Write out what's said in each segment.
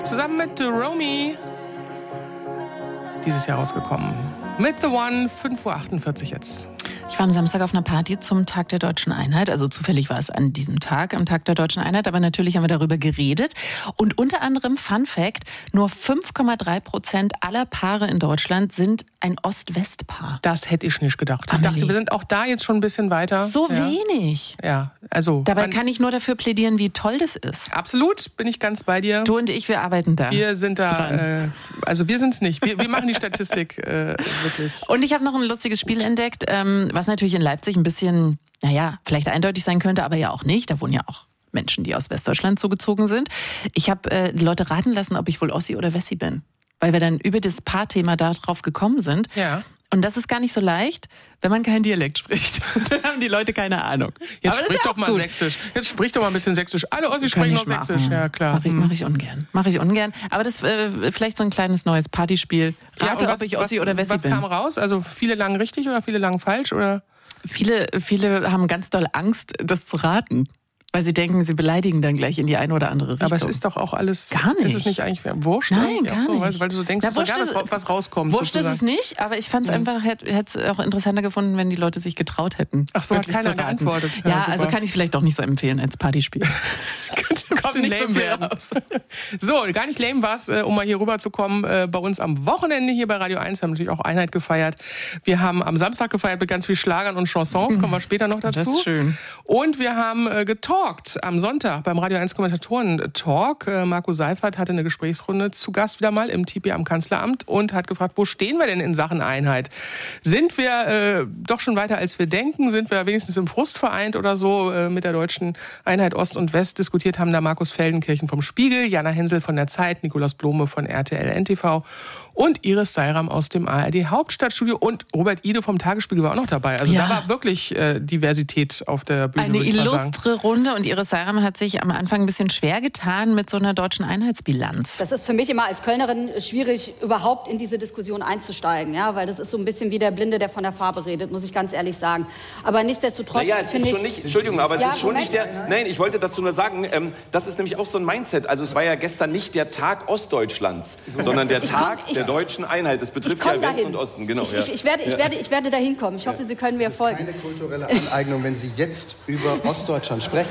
zusammen mit Romy. Dieses Jahr rausgekommen. Mit The One, 5.48 Uhr jetzt. Ich war am Samstag auf einer Party zum Tag der Deutschen Einheit. Also zufällig war es an diesem Tag, am Tag der Deutschen Einheit. Aber natürlich haben wir darüber geredet. Und unter anderem, Fun Fact, nur 5,3% aller Paare in Deutschland sind ein Ost-West-Paar. Das hätte ich nicht gedacht. Ich dachte, wir sind auch da jetzt schon ein bisschen weiter. So wenig. Ja, also. Dabei kann ich nur dafür plädieren, wie toll das ist. Absolut, bin ich ganz bei dir. Du und ich, wir arbeiten da. Wir sind da, also wir sind es nicht. Wir machen die Statistik wirklich. Und ich habe noch ein lustiges Spiel entdeckt, was natürlich in Leipzig ein bisschen, vielleicht eindeutig sein könnte, aber ja auch nicht. Da wohnen ja auch Menschen, die aus Westdeutschland zugezogen sind. Ich habe die Leute raten lassen, ob ich wohl Ossi oder Wessi bin. Weil wir dann über das Paarthema darauf gekommen sind. Ja. Und das ist gar nicht so leicht, wenn man keinen Dialekt spricht. Dann haben die Leute keine Ahnung. Jetzt sprich doch mal Sächsisch. Jetzt sprich doch mal ein bisschen Sächsisch. Alle Ossis sprechen noch Sächsisch. Ja, klar. Mach ich ungern. Aber das vielleicht so ein kleines neues Partyspiel. Rate, ob ich Ossi oder Wessi bin. Was kam raus? Also viele lagen richtig oder viele lagen falsch? Oder? Viele haben ganz doll Angst, das zu raten. Weil sie denken, sie beleidigen dann gleich in die eine oder andere Richtung. Aber es ist doch auch alles... Gar nicht. Ist es nicht eigentlich wurscht? Nein, gar nicht. Weil du so denkst, es ist egal, was rauskommt. Wurscht ist es nicht, aber ich fand es einfach, hätte es auch interessanter gefunden, wenn die Leute sich getraut hätten. Ach so, hat keiner geantwortet. Ja, also kann ich es vielleicht doch nicht so empfehlen als Partyspiel. Kommt nicht so viel raus. So, gar nicht lame war es, um mal hier rüber zu kommen. Bei uns am Wochenende hier bei Radio 1 haben wir natürlich auch Einheit gefeiert. Wir haben am Samstag gefeiert mit ganz viel Schlagern und Chansons, kommen wir später noch dazu. Das ist schön. Und wir haben getalkt am Sonntag beim Radio 1 Kommentatoren-Talk. Marco Seifert hatte eine Gesprächsrunde zu Gast wieder mal im Tipi am Kanzleramt und hat gefragt, wo stehen wir denn in Sachen Einheit? Sind wir doch schon weiter, als wir denken? Sind wir wenigstens im Frust vereint oder so mit der deutschen Einheit Ost und West? Diskutiert haben da Markus Feldenkirchen vom Spiegel, Jana Hensel von der Zeit, Nikolaus Blome von RTL NTV und Iris Seiram aus dem ARD Hauptstadtstudio und Robert Ide vom Tagesspiegel war auch noch dabei. Also da war wirklich Diversität auf der Bühne. Eine illustre Runde und Iris Seiram hat sich am Anfang ein bisschen schwer getan mit so einer deutschen Einheitsbilanz. Das ist für mich immer als Kölnerin schwierig, überhaupt in diese Diskussion einzusteigen, ja, weil das ist so ein bisschen wie der Blinde, der von der Farbe redet, muss ich ganz ehrlich sagen. Aber nichtsdestotrotz finde ich... Entschuldigung, aber es ist schon nicht der... Nein, ich wollte dazu nur sagen, das ist nämlich auch so ein Mindset. Also es war ja gestern nicht der Tag Ostdeutschlands, sondern der Tag der deutschen Einheit. Das betrifft ja Westen und Osten. Genau, ich werde dahin kommen. Ich hoffe, Sie können mir folgen. Das ist keine kulturelle Aneignung, wenn Sie jetzt über Ostdeutschland sprechen.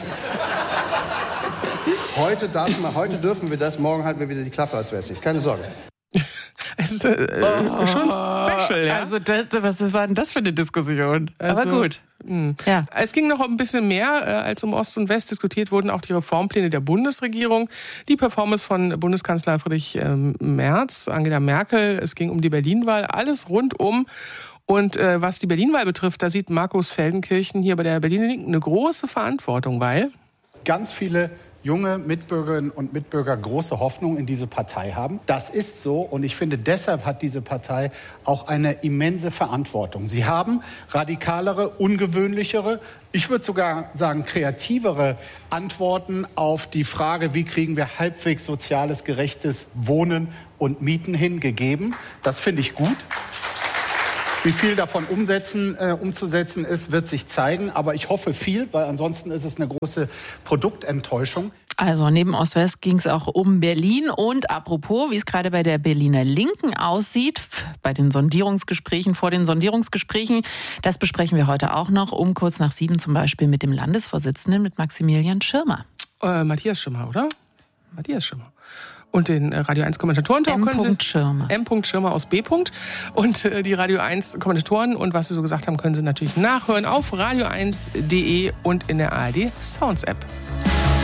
Heute dürfen wir das, morgen halten wir wieder die Klappe als Wessis. Keine Sorge. Es ist schon special, ja. Also was war denn das für eine Diskussion? Also, aber gut. Ja. Es ging noch ein bisschen mehr, als um Ost und West diskutiert wurden, auch die Reformpläne der Bundesregierung, die Performance von Bundeskanzler Friedrich Merz, Angela Merkel, es ging um die Berlin-Wahl, alles rundum. Und was die Berlin-Wahl betrifft, da sieht Markus Feldenkirchen hier bei der Berliner Linken eine große Verantwortung, weil ganz viele junge Mitbürgerinnen und Mitbürger große Hoffnung in diese Partei haben. Das ist so und ich finde, deshalb hat diese Partei auch eine immense Verantwortung. Sie haben radikalere, ungewöhnlichere, ich würde sogar sagen kreativere Antworten auf die Frage, wie kriegen wir halbwegs soziales, gerechtes Wohnen und Mieten hingegeben. Das finde ich gut. Wie viel davon umzusetzen ist, wird sich zeigen. Aber ich hoffe viel, weil ansonsten ist es eine große Produktenttäuschung. Also neben Ost-West ging es auch um Berlin. Und apropos, wie es gerade bei der Berliner Linken aussieht, bei den Sondierungsgesprächen, vor den Sondierungsgesprächen, das besprechen wir heute auch noch, um kurz nach 7 zum Beispiel mit dem Landesvorsitzenden, mit Maximilian Schirmer. Matthias Schirmer, oder? Matthias Schirmer. Und den Radio 1 Kommentatoren-Talk können Sie... M. Schirmer aus B. Und die Radio 1 Kommentatoren und was Sie so gesagt haben, können Sie natürlich nachhören auf radio1.de und in der ARD Sounds App.